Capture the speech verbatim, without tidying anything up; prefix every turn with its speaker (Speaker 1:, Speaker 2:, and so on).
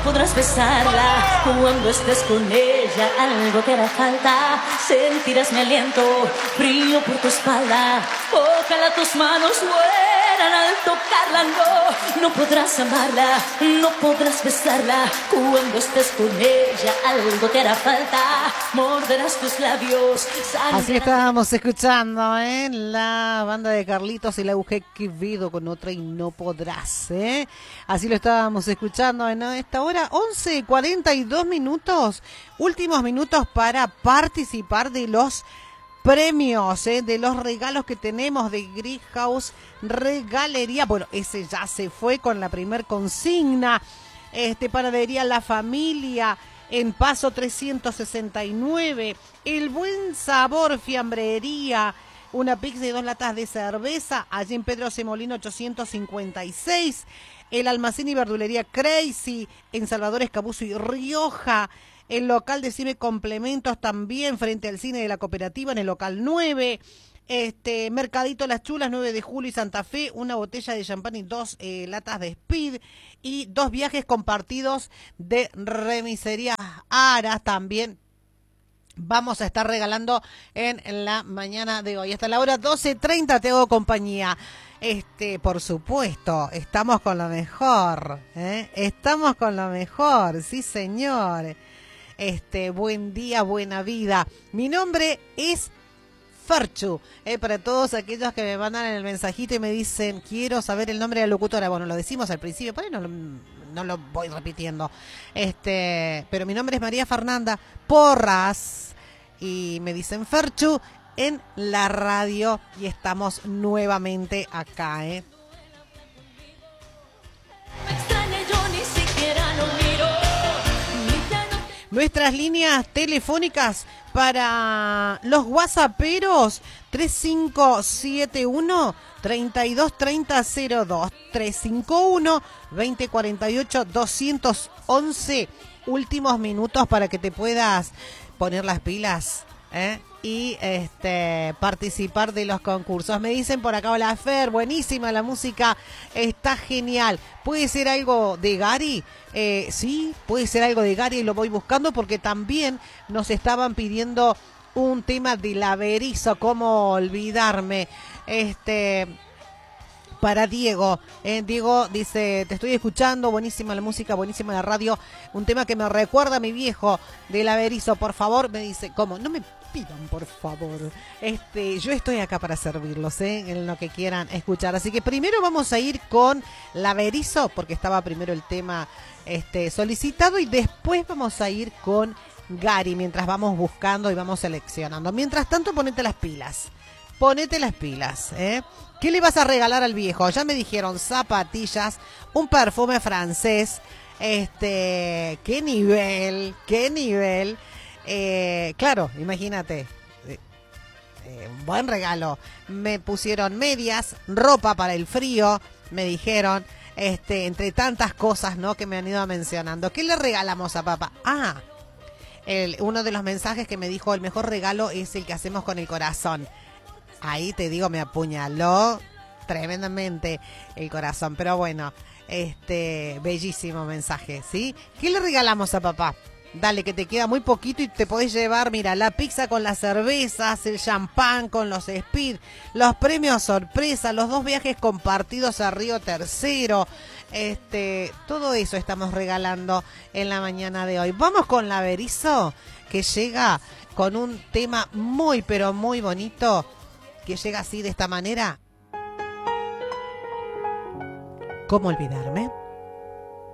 Speaker 1: podrás besarla. Cuando estés con ella, algo te hará falta. Sentirás mi aliento, frío por tu espalda. Ojalá tus manos mueran al tocarla. No, no podrás amarla, no podrás besarla. Cuando estés con ella, algo te hará falta. Morderás tus labios.
Speaker 2: Así estábamos escuchando, ¿eh? La banda de Carlitos y la Mujer que vido con otra y no podrás, ¿eh? Así lo estábamos escuchando en esta hora, once cuarenta y dos minutos, últimos minutos para participar de los premios, ¿eh? De los regalos que tenemos de Grill House Regalería. Bueno, ese ya se fue con la primer consigna. Este, Panadería La Familia en Paso trescientos sesenta y nueve. El Buen Sabor Fiambrería, una pizza y dos latas de cerveza, allí en Pedro C. Molino ochocientos cincuenta y seis. El Almacén y Verdulería Crazy, en Salvador Escabuzzo y Rioja. El local de Cime Complementos también, frente al cine de la Cooperativa, en el local nueve. Este, Mercadito Las Chulas, nueve de julio y Santa Fe, una botella de champán y dos eh, latas de Speed. Y dos viajes compartidos de Remisería Aras también. Vamos a estar regalando en la mañana de hoy. Hasta la hora doce treinta te hago compañía. Este, por supuesto, estamos con lo mejor, ¿eh? Estamos con lo mejor, sí señor. Este, buen día, buena vida. Mi nombre es Ferchu, eh, para todos aquellos que me mandan en el mensajito y me dicen, quiero saber el nombre de la locutora. Bueno, lo decimos al principio, por ahí no lo, no lo voy repitiendo. Este, pero mi nombre es María Fernanda Porras y me dicen Ferchu en la radio y estamos nuevamente acá, ¿eh? Nuestras líneas telefónicas para los whatsapperos tres cinco siete uno, tres dos tres cero cero dos, tres cinco uno, dos cero cuatro ocho, dos once. Últimos minutos para que te puedas poner las pilas, ¿eh? Y este participar de los concursos. Me dicen por acá, hola Fer, buenísima la música, está genial. ¿Puede ser algo de Gary? Eh, sí, puede ser algo de Gary y lo voy buscando porque también nos estaban pidiendo un tema de La Berizo, cómo olvidarme. Este... Para Diego, eh, Diego dice, te estoy escuchando, buenísima la música, buenísima la radio, un tema que me recuerda a mi viejo de La Berizo, por favor, me dice, ¿cómo? No me pidan, por favor, este, yo estoy acá para servirlos, eh, en lo que quieran escuchar, así que primero vamos a ir con La Berizo, porque estaba primero el tema este, solicitado, y después vamos a ir con Gary, mientras vamos buscando y vamos seleccionando. Mientras tanto, ponete las pilas, ponete las pilas, eh. ¿Qué le vas a regalar al viejo? Ya me dijeron zapatillas, un perfume francés, este, qué nivel, qué nivel. Eh, claro, imagínate, eh, eh, un buen regalo. Me pusieron medias, ropa para el frío, me dijeron, este, entre tantas cosas, ¿no? Que me han ido mencionando. ¿Qué le regalamos a papá? Ah, el, uno de los mensajes que me dijo, el mejor regalo es el que hacemos con el corazón. Ahí te digo, me apuñaló tremendamente el corazón. Pero bueno, este bellísimo mensaje, ¿sí? ¿Qué le regalamos a papá? Dale, que te queda muy poquito y te podés llevar, mira, la pizza con las cervezas, el champán con los Speed, los premios sorpresa, los dos viajes compartidos a Río Tercero. Este, todo eso estamos regalando en la mañana de hoy. Vamos con La Berizo, que llega con un tema muy, pero muy bonito, que llega así de esta manera. ¿Cómo olvidarme?